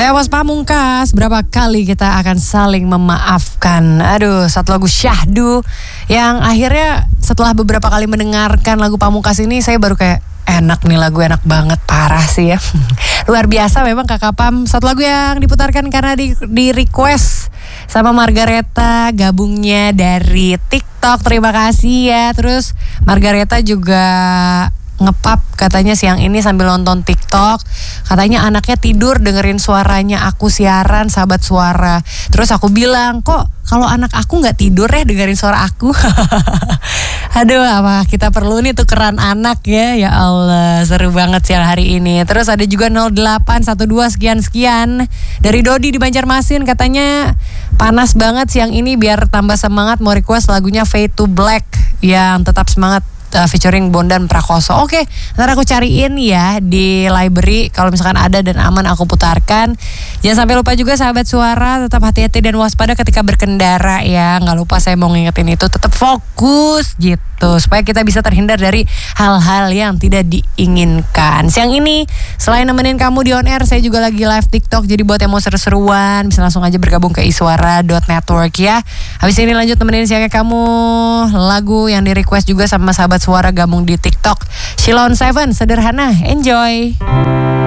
Tewas Pamungkas, berapa kali kita akan saling memaafkan. Aduh, satu lagu Syahdu yang akhirnya setelah beberapa kali mendengarkan lagu Pamungkas ini, saya baru kayak enak nih lagu, enak banget, parah sih ya. Luar biasa memang Kakak Pam. Satu lagu yang diputarkan karena di request sama Margareta, gabungnya dari TikTok. Terima kasih ya. Terus Margareta juga ngepap katanya siang ini sambil nonton TikTok. Katanya anaknya tidur dengerin suaranya aku siaran Sahabat Suara. Terus aku bilang, kok kalau anak aku gak tidur ya dengerin suara aku. Aduh, apa kita perlu nih tukeran anak ya. Ya Allah, seru banget siang hari ini. Terus ada juga 0812 sekian-sekian dari Dodi di Banjarmasin. Katanya panas banget siang ini, biar tambah semangat mau request lagunya Fade to Black yang tetap semangat, featuring Bondan Prakoso. Oke, ntar aku cariin ya di library. Kalau misalkan ada dan aman aku putarkan. Jangan sampai lupa juga Sahabat Suara, tetap hati-hati dan waspada ketika berkendara ya. Nggak lupa saya mau ngingetin itu, tetap fokus gitu, supaya kita bisa terhindar dari hal-hal yang tidak diinginkan. Siang ini selain nemenin kamu di on air, saya juga lagi live TikTok. Jadi buat yang mau seru-seruan bisa langsung aja bergabung ke iswara.network ya. Habis ini lanjut nemenin siangnya kamu lagu yang di request juga sama Sahabat Suara gabung di TikTok. Shilon 7, Sederhana, enjoy.